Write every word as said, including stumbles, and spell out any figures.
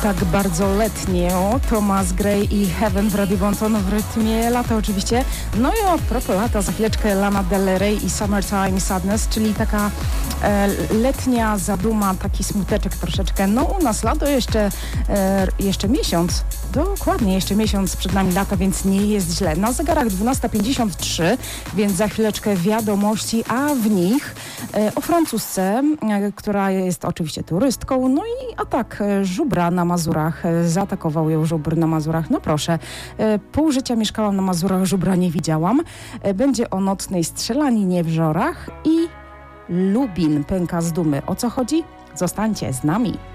Tak bardzo letnio. Thomas Gray i Heaven w Radio Bonton w rytmie lata oczywiście. No i a propos lata, za chwileczkę Lana Del Rey i Summertime Sadness, czyli taka e, letnia zaduma, taki smuteczek troszeczkę. No u nas lato jeszcze, e, jeszcze miesiąc, dokładnie jeszcze miesiąc przed nami lata, więc nie jest źle. Na zegarach dwunasta pięćdziesiąt trzy, więc za chwileczkę wiadomości, a w nich e, o Francuzce, e, która jest oczywiście turystką, no i a tak, e, żubra na Mazurach. Zaatakował ją żubr na Mazurach. No proszę, pół życia mieszkałam na Mazurach, żubra nie widziałam. Będzie o nocnej strzelaninie w Żorach i Lubin pęka z dumy. O co chodzi? Zostańcie z nami.